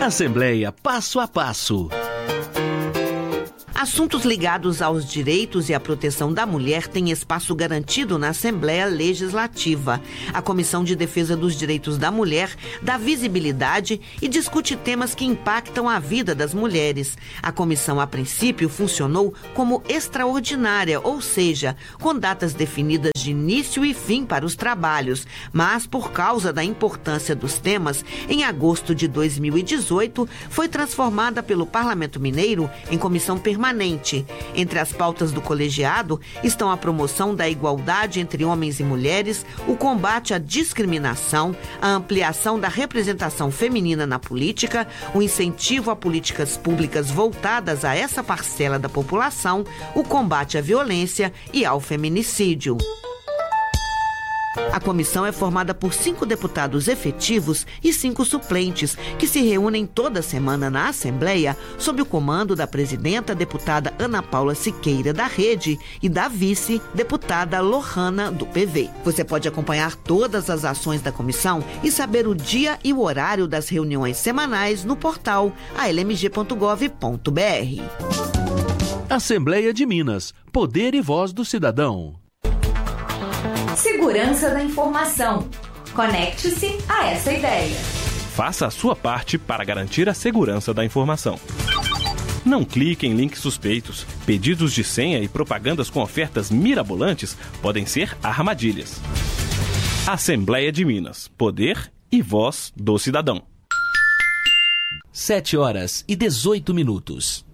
Assembleia Passo a Passo. Assuntos ligados aos direitos e à proteção da mulher têm espaço garantido na Assembleia Legislativa. A Comissão de Defesa dos Direitos da Mulher dá visibilidade e discute temas que impactam a vida das mulheres. A comissão, a princípio, funcionou como extraordinária, ou seja, com datas definidas de início e fim para os trabalhos. Mas, por causa da importância dos temas, em agosto de 2018, foi transformada pelo Parlamento Mineiro em comissão permanente. Entre as pautas do colegiado estão a promoção da igualdade entre homens e mulheres, o combate à discriminação, a ampliação da representação feminina na política, o incentivo a políticas públicas voltadas a essa parcela da população, o combate à violência e ao feminicídio. A comissão é formada por 5 deputados efetivos e 5 suplentes, que se reúnem toda semana na Assembleia, sob o comando da presidenta, deputada Ana Paula Siqueira, da Rede, e da vice, deputada Lohana, do PV. Você pode acompanhar todas as ações da comissão e saber o dia e o horário das reuniões semanais no portal almg.gov.br. Assembleia de Minas. Poder e voz do cidadão. Segurança da informação. Conecte-se a essa ideia. Faça a sua parte para garantir a segurança da informação. Não clique em links suspeitos. Pedidos de senha e propagandas com ofertas mirabolantes podem ser armadilhas. Assembleia de Minas. Poder e voz do cidadão. 7h18.